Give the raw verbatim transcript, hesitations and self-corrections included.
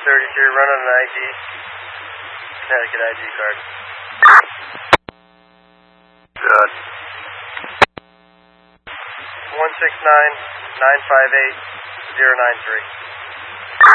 thirty-two, run on an I D. Connecticut I D card. Good. one six nine, nine five eight, zero nine three.